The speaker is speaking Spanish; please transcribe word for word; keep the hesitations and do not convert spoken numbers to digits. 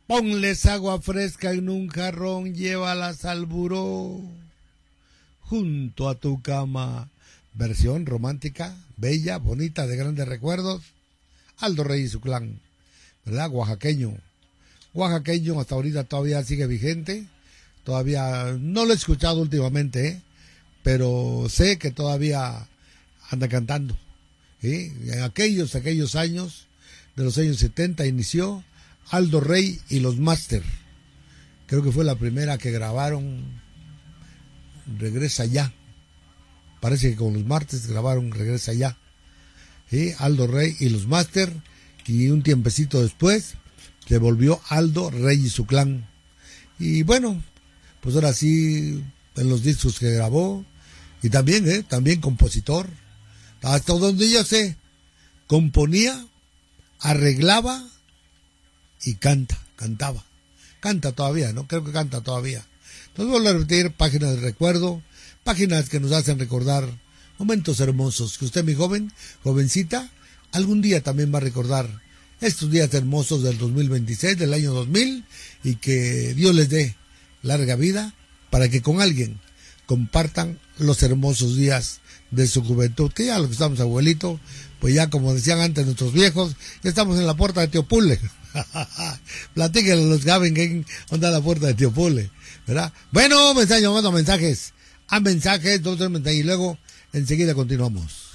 Ponles agua fresca en un jarrón, llévalas al buró, junto a tu cama. Versión romántica, bella, bonita, de grandes recuerdos. Aldo Rey y su clan, ¿verdad? Oaxaqueño. Oaxaqueño hasta ahorita todavía sigue vigente. Todavía no lo he escuchado últimamente, ¿eh? Pero sé que todavía anda cantando. ¿Sí? En aquellos, aquellos años, de los años setenta, inició Aldo Rey y los Master. Creo que fue la primera que grabaron Regresa Ya. Parece que con los martes grabaron Regresa Ya. ¿Sí? Aldo Rey y los Master. Y un tiempecito después se volvió Aldo Rey y su clan. Y bueno, pues ahora sí, en los discos que grabó. Y también, ¿eh? También compositor. Hasta donde yo sé, componía, arreglaba y canta, cantaba. Canta todavía, ¿no? Creo que canta todavía. Entonces vuelvo a repetir, páginas de recuerdo, páginas que nos hacen recordar momentos hermosos, que usted, mi joven, jovencita, algún día también va a recordar estos días hermosos del dos mil veintiséis, del año dos mil, y que Dios les dé larga vida para que con alguien compartan los hermosos días de su juventud, que ya lo que estamos, abuelito, pues ya como decían antes nuestros viejos, ya estamos en la puerta de Teopule. Platíquenle a los Gaben que onda la puerta de Teopule, ¿verdad? Bueno, me están llamando mensajes, a mensajes, dos, tres mensajes, y luego enseguida continuamos.